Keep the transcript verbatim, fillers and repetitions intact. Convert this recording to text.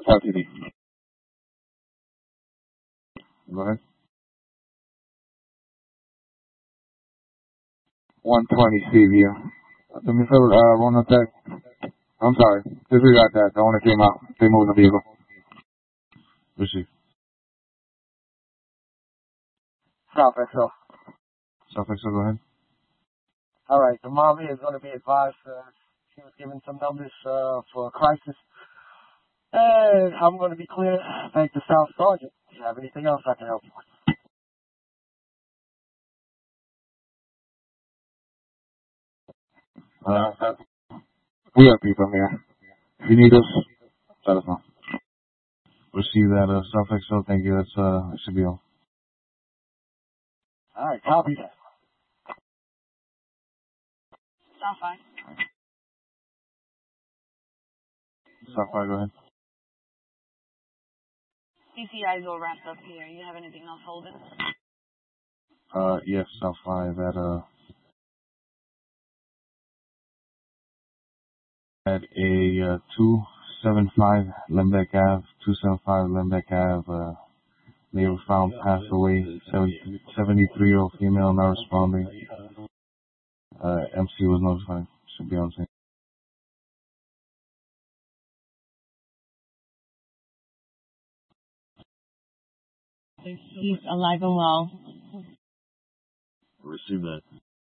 Five T D. Go ahead. one twenty Seaview. Let me fill, uh, one of that. I'm sorry. Disregard that. The owner came out. They moved the vehicle. Receive. South X L. South X L, go ahead. All right, the Marvin is going to be advised. Uh, she was given some numbers uh, for a crisis. And I'm going to be clear. Thank the South Sergeant. Do you have anything else I can help you with? Uh, we have people here. If you need us, let us know. Receive that, uh, South X L. Thank you. That's, uh, it should be all. All right, copy that. South five. South five, go ahead. C C I is all wrapped up here. You have anything else holding? Uh, yes, South five at, uh, at a, uh, two seven five Lembeck Ave, two seven five Lembeck Ave, uh, they were found passed away, seventy-three-year-old female not responding. Uh, M C was notified. Should be on scene. He's alive and well. Receive that.